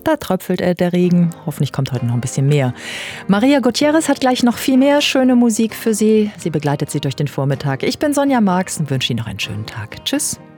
Da tröpfelt der Regen. Hoffentlich kommt heute noch ein bisschen mehr. Maria Gutierrez hat gleich noch viel mehr schöne Musik für Sie. Sie begleitet Sie durch den Vormittag. Ich bin Sonja Marx und wünsche Ihnen noch einen schönen Tag. Tschüss.